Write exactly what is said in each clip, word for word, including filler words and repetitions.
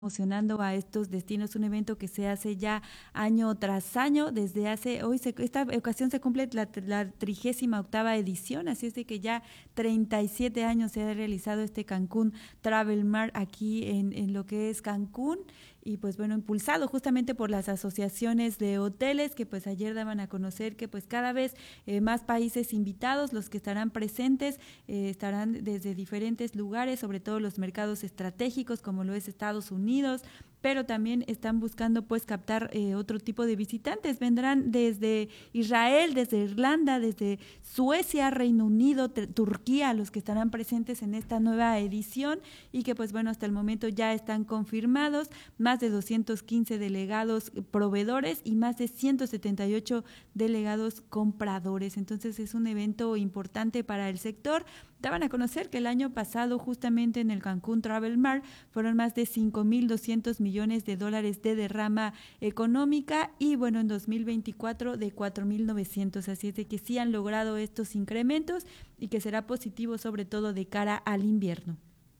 Promocionando a estos destinos, un evento que se hace ya año tras año, desde hace, hoy se, esta ocasión se cumple la, la trigésima octava edición, así es de que ya treinta y siete años se ha realizado este Cancún Travel Mart aquí en, en lo que es Cancún, y pues bueno, impulsado justamente por las asociaciones de hoteles que pues ayer daban a conocer que pues cada vez eh, más países invitados, los que estarán presentes, eh, estarán desde diferentes lugares, sobre todo los mercados estratégicos como lo es Estados Unidos, pero también están buscando pues captar eh, otro tipo de visitantes. Vendrán desde Israel, desde Irlanda, desde Suecia, Reino Unido, Turquía, los que estarán presentes en esta nueva edición y que pues bueno, hasta el momento ya están confirmados, más de doscientos quince delegados proveedores y más de ciento setenta y ocho delegados compradores. Entonces es un evento importante para el sector. Daban a conocer que el año pasado justamente en el Cancún Travel Mart fueron más de cinco mil doscientos millones de dólares de derrama económica y bueno, en dos mil veinticuatro de cuatro mil novecientos, así es de que sí han logrado estos incrementos y que será positivo sobre todo de cara al invierno.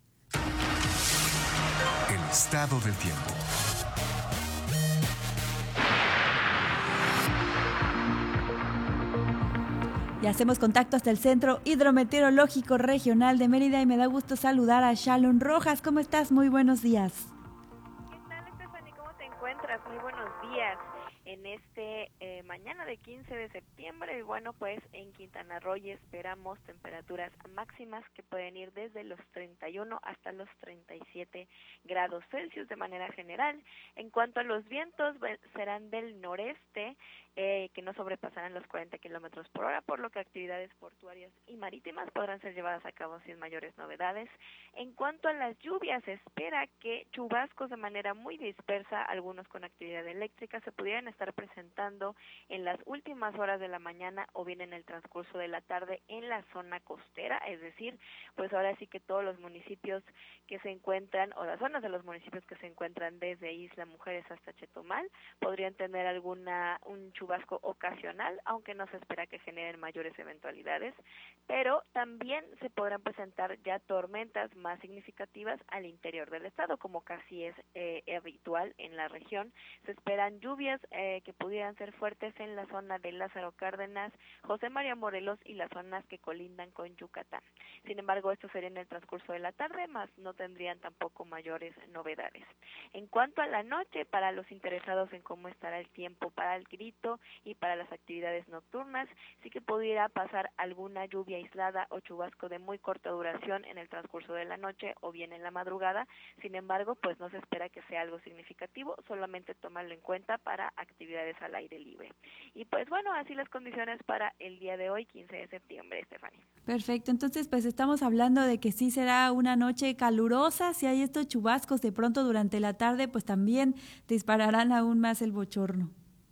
El estado del tiempo. Y hacemos contacto hasta el Centro Hidrometeorológico Regional de Mérida y me da gusto saludar a Shalon Rojas. ¿Cómo estás? Muy buenos días. ¿Qué tal, Stephanie? ¿Cómo te encuentras? Muy buenos días. En este eh, mañana de quince de septiembre, y bueno, pues en Quintana Roo esperamos temperaturas máximas que pueden ir desde los treinta y uno hasta los treinta y siete grados Celsius de manera general. En cuanto a los vientos, serán del noreste, eh, que no sobrepasarán los cuarenta kilómetros por hora, por lo que actividades portuarias y marítimas podrán ser llevadas a cabo sin mayores novedades. En cuanto a las lluvias, se espera que chubascos de manera muy dispersa, algunos con actividad eléctrica, se pudieran estar presentando en las últimas horas de la mañana o bien en el transcurso de la tarde en la zona costera, es decir, pues ahora sí que todos los municipios que se encuentran, o las zonas de los municipios que se encuentran desde Isla Mujeres hasta Chetumal, podrían tener alguna un chubasco ocasional, aunque no se espera que generen mayores eventualidades, pero también se podrán presentar ya tormentas más significativas al interior del estado, como casi es eh, habitual en la región. Se esperan lluvias eh, que pudieran ser fuertes en la zona de Lázaro Cárdenas, José María Morelos y las zonas que colindan con Yucatán. Sin embargo, esto sería en el transcurso de la tarde, más no tendrían tampoco mayores novedades. En cuanto a la noche, para los interesados en cómo estará el tiempo para el grito y para las actividades nocturnas, sí que pudiera pasar alguna lluvia aislada o chubasco de muy corta duración en el transcurso de la noche o bien en la madrugada. Sin embargo, pues no se espera que sea algo significativo, solamente tomarlo en cuenta para actividades al aire libre. Y pues bueno, así las condiciones para el día de hoy, quince de septiembre, Stephanie. Perfecto, entonces pues estamos hablando de que sí será una noche calurosa, si hay estos chubascos de pronto durante la tarde, pues también dispararán aún más el bochorno.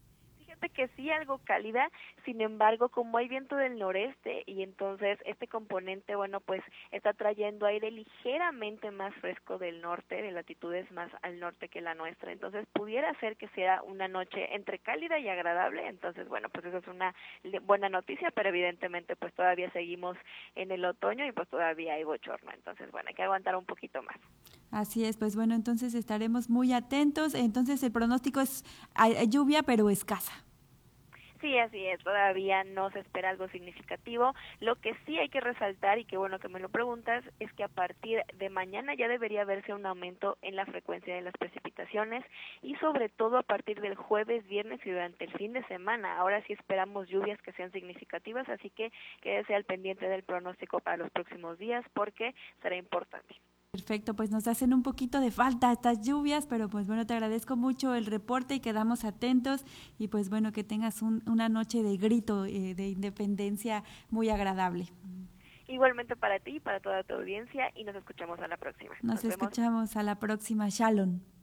Que sí, algo cálida, sin embargo, como hay viento del noreste y entonces este componente, bueno, pues está trayendo aire ligeramente más fresco del norte, de latitudes más al norte que la nuestra, entonces pudiera ser que sea una noche entre cálida y agradable, entonces bueno, pues eso es una buena noticia, pero evidentemente pues todavía seguimos en el otoño y pues todavía hay bochorno, entonces bueno, hay que aguantar un poquito más. Así es, pues bueno, entonces estaremos muy atentos, entonces el pronóstico es hay lluvia pero escasa. Sí, así es, todavía no se espera algo significativo. Lo que sí hay que resaltar, y qué bueno que me lo preguntas, es que a partir de mañana ya debería verse un aumento en la frecuencia de las precipitaciones y sobre todo a partir del jueves, viernes y durante el fin de semana. Ahora sí esperamos lluvias que sean significativas, así que quédese al pendiente del pronóstico para los próximos días porque será importante. Perfecto, pues nos hacen un poquito de falta estas lluvias, pero pues bueno, te agradezco mucho el reporte y quedamos atentos y pues bueno, que tengas un, una noche de grito eh, de independencia muy agradable. Igualmente para ti y para toda tu audiencia y nos escuchamos a la próxima. Nos, Nos escuchamos vemos. A la próxima, Shalon.